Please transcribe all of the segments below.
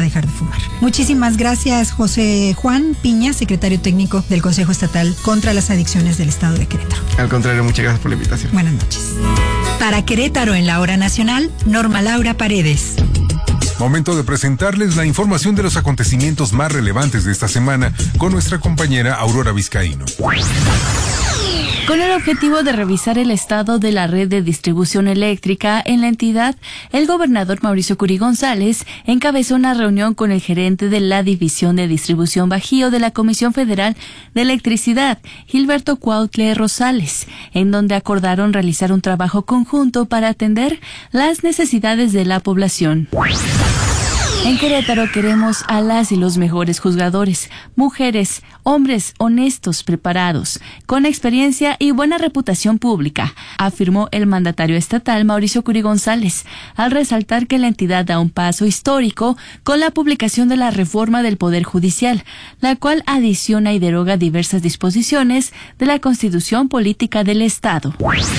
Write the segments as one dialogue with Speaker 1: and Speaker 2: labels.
Speaker 1: dejar de fumar. Muchísimas gracias, José Juan Piña, secretario técnico del Consejo Estatal contra las Adicciones del Estado de Querétaro.
Speaker 2: Al contrario, muchas gracias por la invitación.
Speaker 1: Buenas noches. Para Querétaro en la Hora Nacional, Norma Laura Paredes.
Speaker 3: Momento de presentarles la información de los acontecimientos más relevantes de esta semana con nuestra compañera Aurora Vizcaíno.
Speaker 4: Con el objetivo de revisar el estado de la red de distribución eléctrica en la entidad, el gobernador Mauricio Curi González encabezó una reunión con el gerente de la División de Distribución Bajío de la Comisión Federal de Electricidad, Gilberto Cuautle Rosales, en donde acordaron realizar un trabajo conjunto para atender las necesidades de la población. En Querétaro queremos a las y los mejores juzgadores, mujeres, hombres honestos, preparados, con experiencia y buena reputación pública, afirmó el mandatario estatal Mauricio Curi González, al resaltar que la entidad da un paso histórico con la publicación de la reforma del Poder Judicial, la cual adiciona y deroga diversas disposiciones de la Constitución Política del Estado.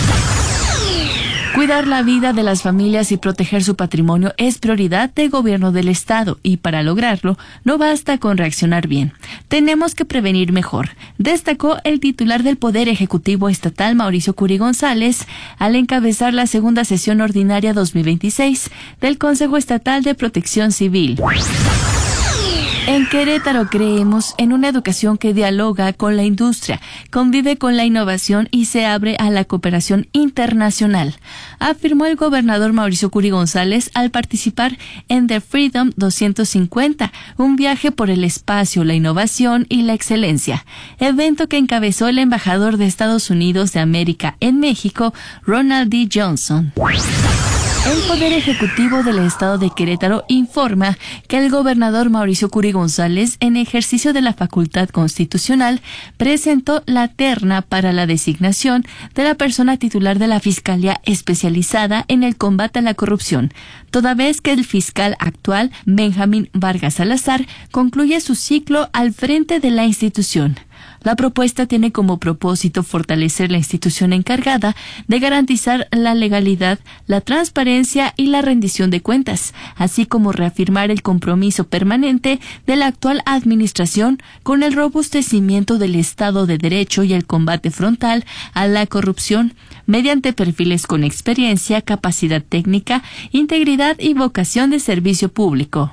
Speaker 4: Cuidar la vida de las familias y proteger su patrimonio es prioridad del gobierno del Estado y para lograrlo no basta con reaccionar bien. Tenemos que prevenir mejor, destacó el titular del Poder Ejecutivo Estatal Mauricio Curi González al encabezar la segunda sesión ordinaria 2026 del Consejo Estatal de Protección Civil. En Querétaro creemos en una educación que dialoga con la industria, convive con la innovación y se abre a la cooperación internacional, afirmó el gobernador Mauricio Curi González al participar en The Freedom 250, un viaje por el espacio, la innovación y la excelencia, evento que encabezó el embajador de Estados Unidos de América en México, Ronald D. Johnson. El Poder Ejecutivo del Estado de Querétaro informa que el gobernador Mauricio Curi González, en ejercicio de la facultad constitucional, presentó la terna para la designación de la persona titular de la Fiscalía Especializada en el Combate a la Corrupción, toda vez que el fiscal actual, Benjamín Vargas Salazar, concluye su ciclo al frente de la institución. La propuesta tiene como propósito fortalecer la institución encargada de garantizar la legalidad, la transparencia y la rendición de cuentas, así como reafirmar el compromiso permanente de la actual administración con el robustecimiento del Estado de Derecho y el combate frontal a la corrupción, mediante perfiles con experiencia, capacidad técnica, integridad y vocación de servicio público.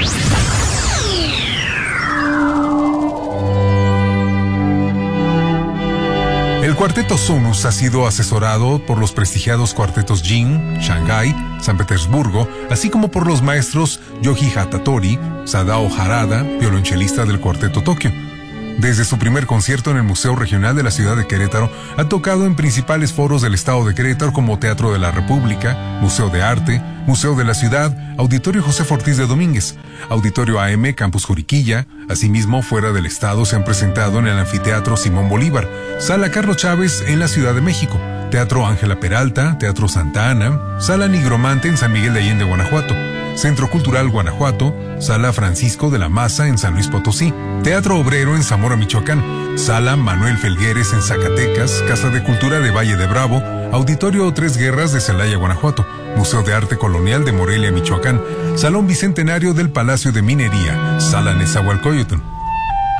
Speaker 3: El cuarteto Sonus ha sido asesorado por los prestigiados cuartetos Jin, Shanghái, San Petersburgo, así como por los maestros Yoji Hatatori, Sadao Harada, violonchelista del cuarteto Tokio. Desde su primer concierto en el Museo Regional de la Ciudad de Querétaro, ha tocado en principales foros del estado de Querétaro como Teatro de la República, Museo de Arte, Museo de la Ciudad, Auditorio José Ortiz de Domínguez, Auditorio AM Campus Juriquilla. Asimismo, fuera del estado se han presentado en el Anfiteatro Simón Bolívar, Sala Carlos Chávez en la Ciudad de México, Teatro Ángela Peralta, Teatro Santa Ana, Sala Nigromante en San Miguel de Allende, Guanajuato, Centro Cultural Guanajuato, Sala Francisco de la Maza en San Luis Potosí, Teatro Obrero en Zamora, Michoacán, Sala Manuel Felgueres en Zacatecas, Casa de Cultura de Valle de Bravo, Auditorio Tres Guerras de Celaya, Guanajuato, Museo de Arte Colonial de Morelia, Michoacán, Salón Bicentenario del Palacio de Minería, Sala Nezahualcóyotl.